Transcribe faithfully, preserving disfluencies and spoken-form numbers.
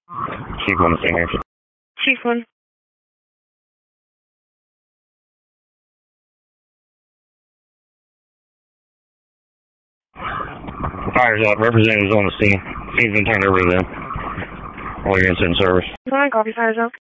Chief one, the same here. Chief one. Fire's up. Representatives on the scene. Scene's been turned over to them. All units in service. Fine, copy. Fire's up.